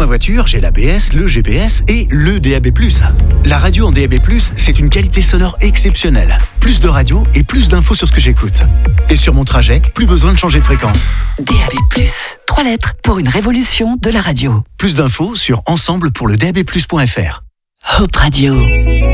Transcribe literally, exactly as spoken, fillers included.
ma voiture, j'ai l'A B S, le G P S et le D A B plus. La radio en D A B plus, c'est une qualité sonore exceptionnelle. Plus de radio et plus d'infos sur ce que j'écoute. Et sur mon trajet, plus besoin de changer de fréquence. D A B plus, trois lettres pour une révolution de la radio. Plus d'infos sur ensemble pour le D A B plus point F R. Hope Radio.